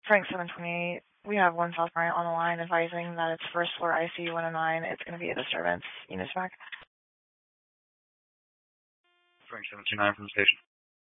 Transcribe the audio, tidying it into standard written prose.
Frank 728. We have 1 South Bryant on the line advising that it's first floor ICU 109. It's going to be a disturbance. Units back. Frank 729 from the station.